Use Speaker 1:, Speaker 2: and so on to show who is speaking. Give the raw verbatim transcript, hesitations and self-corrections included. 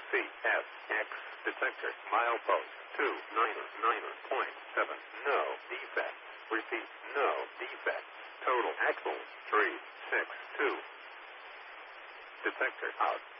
Speaker 1: C S X detector milepost two niner niner point seven. No defect. Repeat, no defect. Total axle three six two. Detector out.